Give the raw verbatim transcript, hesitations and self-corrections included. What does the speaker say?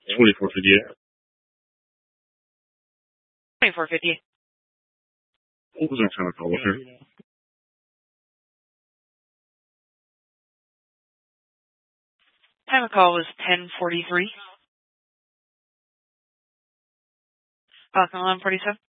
twenty-four fifty-eight. twenty-four fifty. What was our time of call up here? Time of call was ten forty-three. Falcon one forty-seven.